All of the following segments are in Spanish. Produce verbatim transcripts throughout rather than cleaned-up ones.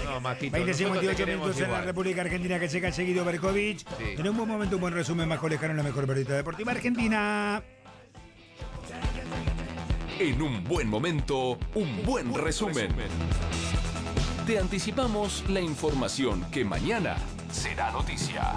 No, Majito, veinte cincuenta y ocho nosotros te queremos minutos en la igual. República Argentina que llega seguido Berkovich. Sí. En un buen momento, un buen resumen, más lejano, la mejor periodista deportiva argentina. En un buen momento, un buen resumen. Te anticipamos la información que mañana será noticia.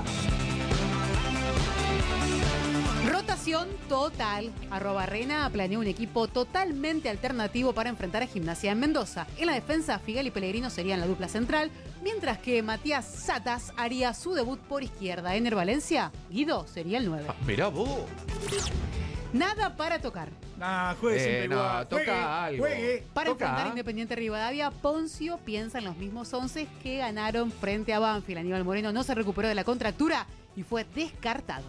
Rotación total. Arroba Reina planeó un equipo totalmente alternativo para enfrentar a Gimnasia en Mendoza. En la defensa, Figuel y Pellegrino serían la dupla central, mientras que Matías Satas haría su debut por izquierda. En el Valencia, Guido sería el nueve. Ah, mirá vos. Nada para tocar. Nah, juegue Eh, siempre no, igual. toca Juegue, algo. juegue. Para Toca. enfrentar a Independiente Rivadavia, Poncio piensa en los mismos once que ganaron frente a Banfield. Aníbal Moreno no se recuperó de la contractura y fue descartado.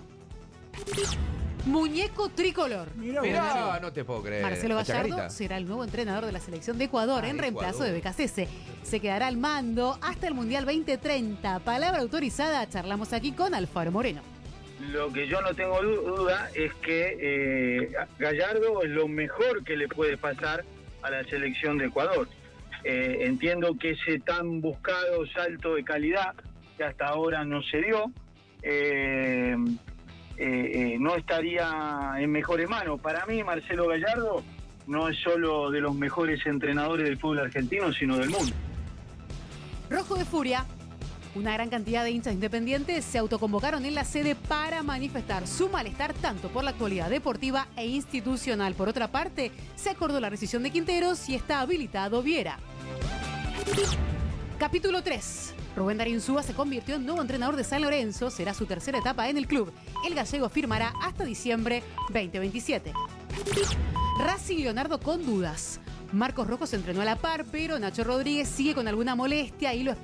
Muñeco tricolor. Mirá, Mirá, vos. no te puedo creer. Marcelo La Gallardo Chacarita. será el nuevo entrenador de la selección de Ecuador Ah, en reemplazo Ecuador. de Becasese. Se quedará al mando hasta el Mundial veinte treinta. Palabra autorizada, charlamos aquí con Alfaro Moreno. Lo que yo no tengo du- duda es que eh, Gallardo es lo mejor que le puede pasar a la selección de Ecuador. Eh, entiendo que ese tan buscado salto de calidad que hasta ahora no se dio, eh, eh, eh, no estaría en mejores manos. Para mí, Marcelo Gallardo no es solo de los mejores entrenadores del fútbol argentino, sino del mundo. Rojo de Furia. Una gran cantidad de hinchas independientes se autoconvocaron en la sede para manifestar su malestar tanto por la actualidad deportiva e institucional. Por otra parte, se acordó la rescisión de Quinteros y está habilitado Viera. Capítulo tres. Rubén Darín Súa se convirtió en nuevo entrenador de San Lorenzo. Será su tercera etapa en el club. El gallego firmará hasta diciembre veinte veintisiete. Racing Leonardo con dudas. Marcos Rojo se entrenó a la par, pero Nacho Rodríguez sigue con alguna molestia y lo espera